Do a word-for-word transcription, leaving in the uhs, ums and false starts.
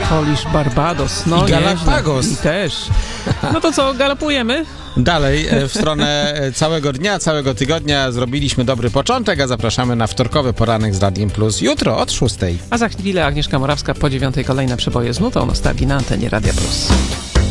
Polish Barbados. No, I Galapagos. Nieźle. I też. No to co, galopujemy? Dalej, w stronę całego dnia, całego tygodnia zrobiliśmy dobry początek, a zapraszamy na wtorkowy poranek z Radiem Plus jutro od szóstej. A za chwilę Agnieszka Morawska po dziewiątej kolejne przeboje z nutą nostalgii na antenie Radia Plus.